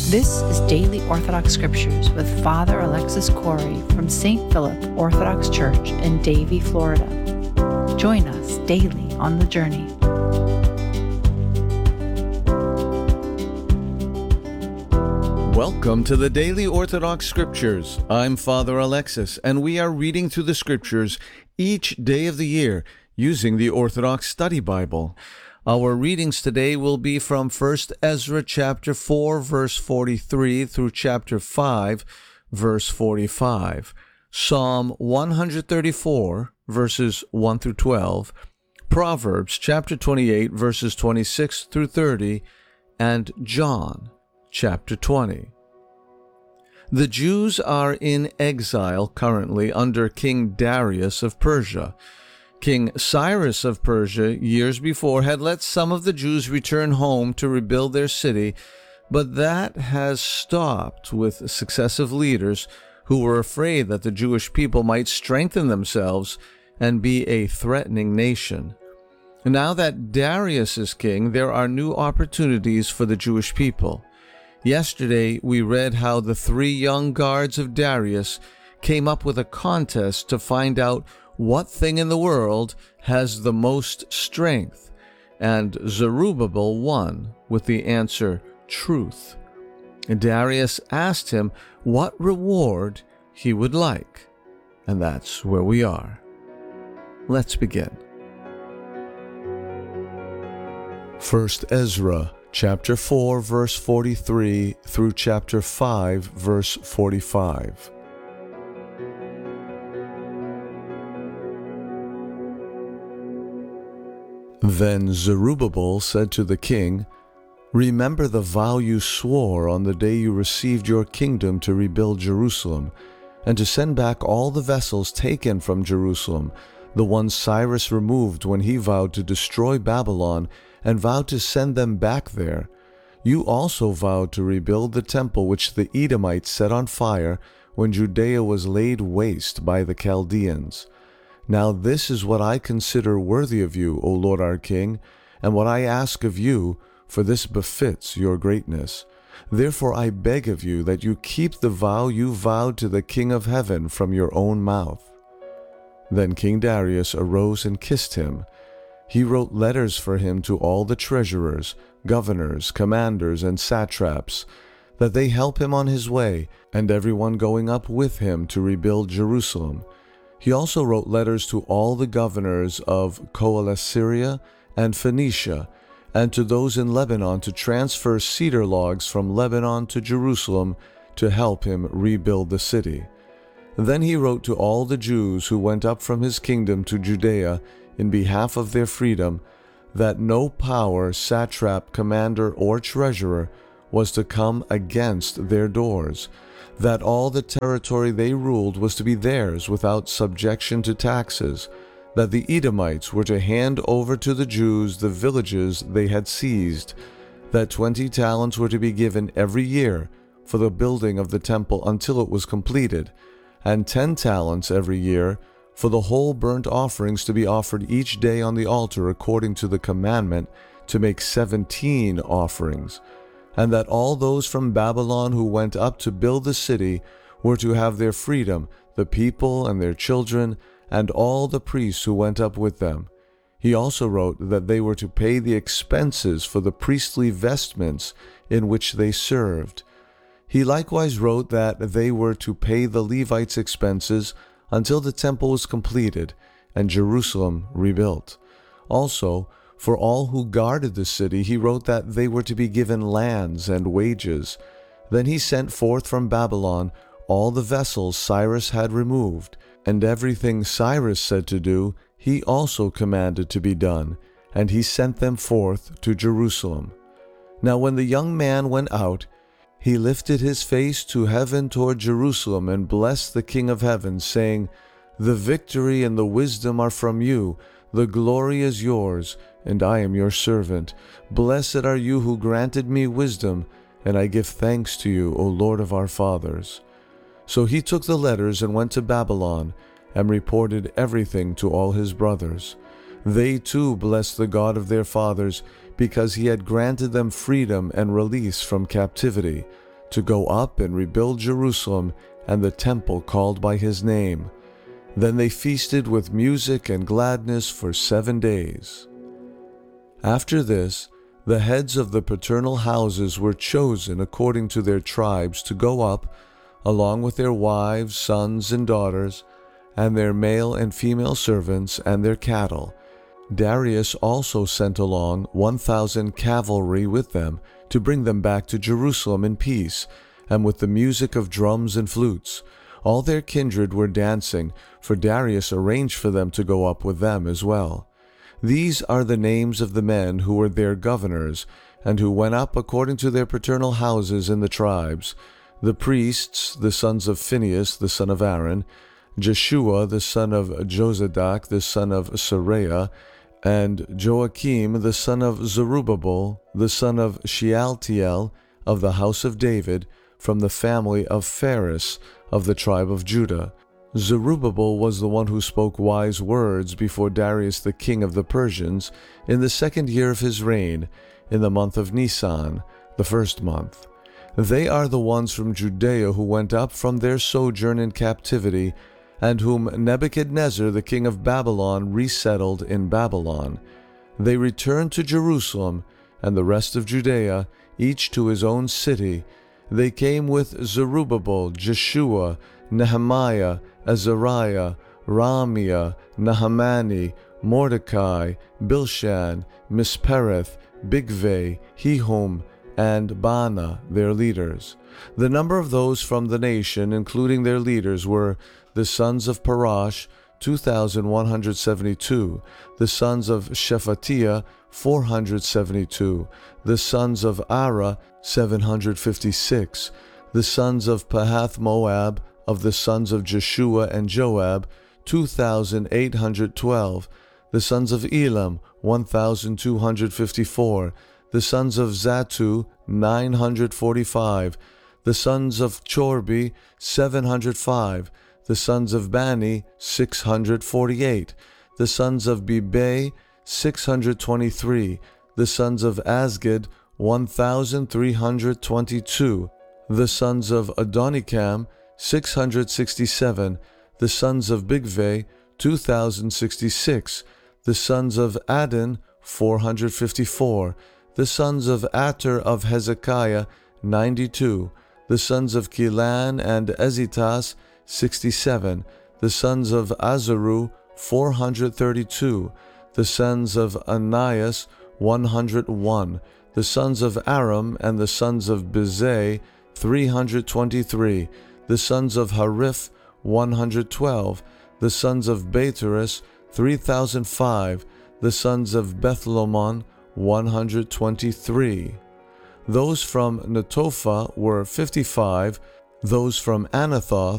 This is Daily Orthodox Scriptures with Father Alexis Corey from St. Philip Orthodox Church in Davie, Florida. Join us daily on the journey. Welcome to the Daily Orthodox Scriptures. I'm Father Alexis, and we are reading through the Scriptures each day of the year using the Orthodox Study Bible. Our readings today will be from 1 Ezra chapter 4, verse 43 through chapter 5, verse 45, Psalm 134, verses 1 through 12, Proverbs chapter 28, verses 26 through 30, and John chapter 20. The Jews are in exile currently under King Darius of Persia. King Cyrus of Persia, years before, had let some of the Jews return home to rebuild their city, but that has stopped with successive leaders who were afraid that the Jewish people might strengthen themselves and be a threatening nation. Now that Darius is king, there are new opportunities for the Jewish people. Yesterday, we read how the 3 young guards of Darius came up with a contest to find out what thing in the world has the most strength, and Zerubbabel won with the answer, truth. Darius asked him what reward he would like, and that's where we are. Let's begin. 1 Ezra chapter 4, verse 43 through chapter 5, verse 45. Then Zerubbabel said to the king, "Remember the vow you swore on the day you received your kingdom to rebuild Jerusalem, and to send back all the vessels taken from Jerusalem, the ones Cyrus removed when he vowed to destroy Babylon and vowed to send them back there. You also vowed to rebuild the temple which the Edomites set on fire when Judea was laid waste by the Chaldeans. Now this is what I consider worthy of you, O Lord our King, and what I ask of you, for this befits your greatness. Therefore I beg of you that you keep the vow you vowed to the King of heaven from your own mouth." Then King Darius arose and kissed him. He wrote letters for him to all the treasurers, governors, commanders, and satraps, that they help him on his way, and everyone going up with him to rebuild Jerusalem. He also wrote letters to all the governors of Coele-Syria and Phoenicia, and to those in Lebanon to transfer cedar logs from Lebanon to Jerusalem to help him rebuild the city. Then he wrote to all the Jews who went up from his kingdom to Judea in behalf of their freedom, that no power, satrap, commander, or treasurer was to come against their doors, that all the territory they ruled was to be theirs without subjection to taxes, that the Edomites were to hand over to the Jews the villages they had seized, that 20 talents were to be given every year for the building of the temple until it was completed, and 10 talents every year for the whole burnt offerings to be offered each day on the altar according to the commandment to make 17 offerings, and that all those from Babylon who went up to build the city were to have their freedom, the people and their children, and all the priests who went up with them. He also wrote that they were to pay the expenses for the priestly vestments in which they served. He likewise wrote that they were to pay the Levites' expenses until the temple was completed and Jerusalem rebuilt. Also, for all who guarded the city, he wrote that they were to be given lands and wages. Then he sent forth from Babylon all the vessels Cyrus had removed, and everything Cyrus said to do, he also commanded to be done, and he sent them forth to Jerusalem. Now when the young man went out, he lifted his face to heaven toward Jerusalem and blessed the King of heaven, saying, "The victory and the wisdom are from you, the glory is yours, and I am your servant. Blessed are you who granted me wisdom, and I give thanks to you, O Lord of our fathers." So he took the letters and went to Babylon, and reported everything to all his brothers. They too blessed the God of their fathers, because he had granted them freedom and release from captivity, to go up and rebuild Jerusalem and the temple called by his name. Then they feasted with music and gladness for 7 days. After this, the heads of the paternal houses were chosen according to their tribes to go up, along with their wives, sons, and daughters, and their male and female servants, and their cattle. Darius also sent along 1,000 cavalry with them to bring them back to Jerusalem in peace, and with the music of drums and flutes. All their kindred were dancing, for Darius arranged for them to go up with them as well. These are the names of the men who were their governors, and who went up according to their paternal houses in the tribes: the priests, the sons of Phinehas, the son of Aaron, Jeshua, the son of Jozadak, the son of Saraiah, and Joachim, the son of Zerubbabel, the son of Shealtiel, of the house of David, from the family of Phares, of the tribe of Judah. Zerubbabel was the one who spoke wise words before Darius the king of the Persians, in the 2nd year of his reign, in the month of Nisan, the 1st month. They are the ones from Judea who went up from their sojourn in captivity, and whom Nebuchadnezzar the king of Babylon resettled in Babylon. They returned to Jerusalem, and the rest of Judea, each to his own city. They came with Zerubbabel, Jeshua, Nehemiah, Azariah, Ramiah, Nahamani, Mordecai, Bilshan, Mispereth, Bigvai, Hehum, and Baana, their leaders. The number of those from the nation, including their leaders, were the sons of Parash, 2,172, the sons of Shephatiah, 472, the sons of Ara, 756, the sons of Pahath Moab, of the sons of Jeshua and Joab, 2,812, the sons of Elam, 1,254, the sons of Zatu, 945, the sons of Chorbi, 705, the sons of Bani, 648, the sons of Bibai, 623, the sons of Asgad, 1,322, the sons of Adonikam, 667, the sons of Bigvai, 2,066, the sons of Adin, 454, the sons of Ater of Hezekiah, 92, the sons of Kilan and Ezitas, 67, the sons of Azaru, 432, the sons of Anias, 101, the sons of Aram and the sons of Bezai, 323, the sons of Hariph, 112, the sons of Bateris, 3,005, the sons of Bethlomon, 123. Those from Netophah were 55, those from Anathoth